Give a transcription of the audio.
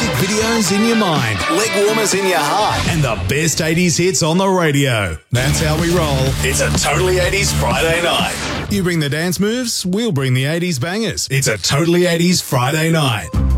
Music videos in your mind, leg warmers in your heart, and the best 80s hits on the radio. That's how we roll. It's a Totally 80s Friday night. You bring the dance moves, we'll bring the 80s bangers. It's a Totally 80s Friday night.